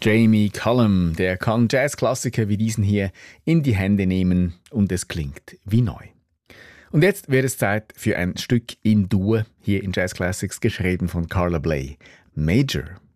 Jamie Cullum, der kann Jazzklassiker wie diesen hier in die Hände nehmen und es klingt wie neu. Und jetzt wird es Zeit für ein Stück in Dur, hier in Jazz Classics, geschrieben von Carla Bley. Major.